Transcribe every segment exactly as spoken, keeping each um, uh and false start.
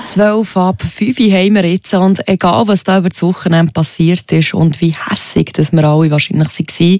zwölf ab fünf haben wir jetzt. Und egal, was da über das Wochenende passiert ist und wie hässig dass wir alle wahrscheinlich waren,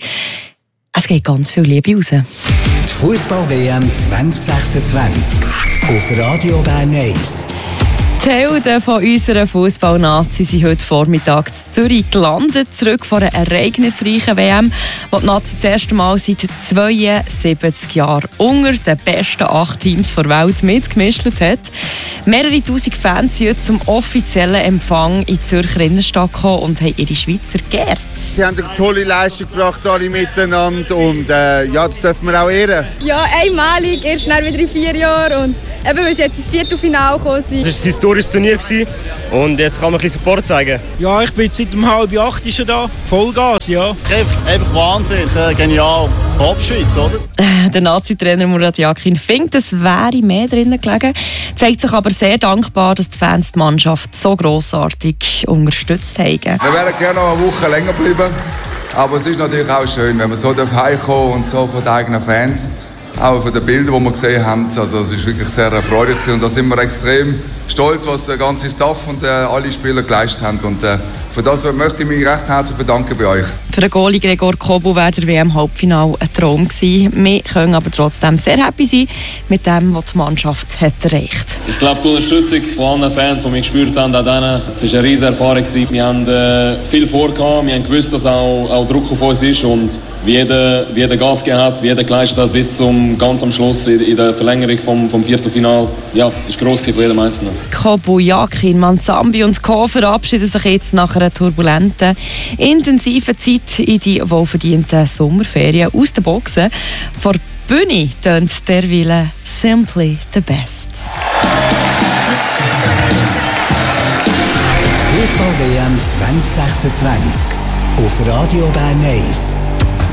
es geht ganz viel Liebe raus. Die Fußball-W M zwanzig sechsundzwanzig auf Radio Bern eins. Die Helden von unserer Fußball-Nazi sind heute Vormittag in Zürich gelandet, zurück von einer ereignisreichen W M, wo die Nazi das erste Mal seit zweiundsiebzig Jahren unter den besten acht Teams der Welt mitgemischt hat. Mehrere tausend Fans sind heute zum offiziellen Empfang in die Zürcher Innenstadt gekommen und haben ihre Schweizer geehrt. Sie haben eine tolle Leistung gebracht, alle miteinander, und äh, ja, das dürfen wir auch ehren. Ja, einmalig, erst wieder in vier Jahren, und eben, weil sie jetzt ins Viertelfinale gekommen sind. Es war ein historisches Turnier und jetzt kann man ein bisschen Support zeigen. Ja, ich bin seit um halb acht schon da. Vollgas, ja. Einfach Wahnsinn, genial. Hauptschweiz, oder? Der Nazi-Trainer Murat Yakin findet, es wäre mehr drinnen gelegen, zeigt sich aber sehr dankbar, dass die Fans die Mannschaft so grossartig unterstützt haben. Wir wären gerne noch eine Woche länger bleiben, aber es ist natürlich auch schön, wenn man so heimkommen und so von den eigenen Fans. Auch von den Bildern, die wir gesehen haben. Also, es war wirklich sehr erfreulich und da sind wir extrem stolz, was der ganze Staff und äh, alle Spieler geleistet haben. Und äh, für das möchte ich mich recht herzlich bedanken bei euch. Für den Goalie Gregor Kobel wäre der W M-Halbfinale ein Traum gewesen. Wir können aber trotzdem sehr happy sein mit dem, was die Mannschaft hat erreicht. Ich glaube, die Unterstützung von allen Fans, die wir gespürt haben, auch denen, es war eine riesige Erfahrung. Wir haben äh, viel vorgehabt, wir haben gewusst, dass auch, auch Druck auf uns ist und wie jeder, wie jeder Gas gegeben hat, wie jeder geleistet hat bis zum ganz am Schluss in, in der Verlängerung vom, vom Viertelfinale. Ja, das war gross für jeden Einzelnen. Kobel, Yakin, Manzambi und Co. verabschieden sich jetzt nach einer turbulenten, intensiven Zeit in die wohlverdienten Sommerferien aus den Boxen. Vor der Bühne tönt derweil «Simply the best». Die Fußball-W M zwanzig sechsundzwanzig auf Radio Bern eins.